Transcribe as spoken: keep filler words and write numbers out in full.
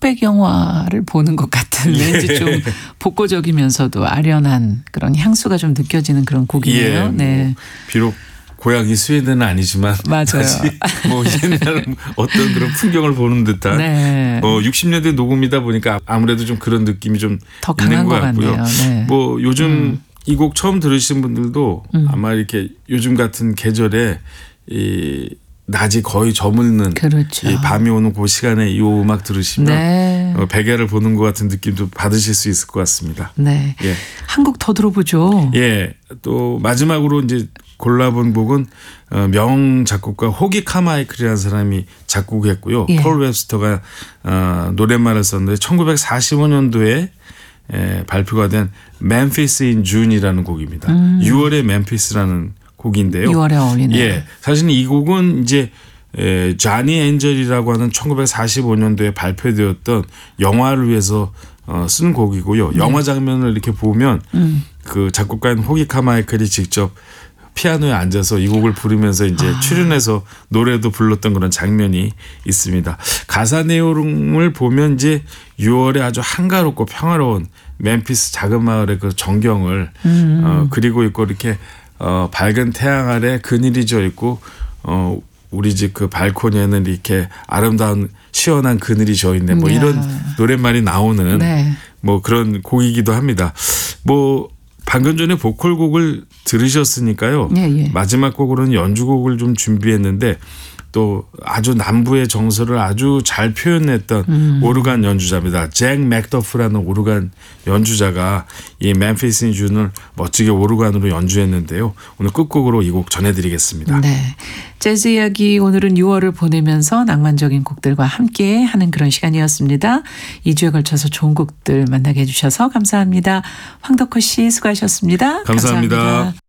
흑백 영화를 보는 것 같은 예. 왠지 좀 복고적이면서도 아련한 그런 향수가 좀 느껴지는 그런 곡이네요. 예, 네. 뭐 비록 고향이 스웨덴은 아니지만 맞아요. 다시 뭐 옛날 어떤 그런 풍경을 보는 듯한 네. 뭐 육십 년대 녹음이다 보니까 아무래도 좀 그런 느낌이 좀 더 있는 강한 것 것 같고요. 같네요. 네. 뭐 요즘 음. 이 곡 처음 들으신 분들도 음. 아마 이렇게 요즘 같은 계절에 이 낮이 거의 저물는 그렇죠. 이 밤이 오는 그 시간에 이 음악 들으시면 네. 어, 백야를 보는 것 같은 느낌도 받으실 수 있을 것 같습니다. 네. 예. 한 곡 더 들어보죠. 예. 또 마지막으로 이제 골라본 곡은 어, 명 작곡가 호기 카마이클이라는 사람이 작곡했고요. 예. 폴 웹스터가 어, 노랫말을 썼는데 천구백사십오 년도에 에, 발표가 된 Memphis in June이라는 곡입니다. 음. 유월의 멤피스라는 곡인데요. 유월에 어울리네요. 예, 사실 이 곡은 이제 에, 자니 엔젤이라고 하는 천구백사십오 년도에 발표되었던 영화를 위해서 어, 쓴 곡이고요. 네. 영화 장면을 이렇게 보면 음. 그 작곡가인 호기 카마이클이 직접 피아노에 앉아서 이 곡을 부르면서 이제 아. 출연해서 노래도 불렀던 그런 장면이 있습니다. 가사 내용을 보면 이제 유월에 아주 한가롭고 평화로운 멤피스 작은 마을의 그 전경을 음. 어, 그리고 있고 이렇게 어, 밝은 태양 아래 그늘이 져 있고 어, 우리 집 그 발코니에는 이렇게 아름다운 시원한 그늘이 져 있네. 뭐 이야. 이런 노랫말이 나오는 네. 뭐 그런 곡이기도 합니다. 뭐 방금 전에 보컬곡을 들으셨으니까요. 예, 예. 마지막 곡으로는 연주곡을 좀 준비했는데 또 아주 남부의 정서를 아주 잘 표현했던 음. 오르간 연주자입니다. 잭 맥더프라는 오르간 연주자가 이 멤피스 인 준을 멋지게 오르간으로 연주했는데요. 오늘 끝곡으로 이 곡 전해드리겠습니다. 네. 재즈 이야기 오늘은 유월을 보내면서 낭만적인 곡들과 함께 하는 그런 시간이었습니다. 이 주에 걸쳐서 좋은 곡들 만나게 해주셔서 감사합니다. 황덕호 씨 수고하셨습니다. 감사합니다. 감사합니다.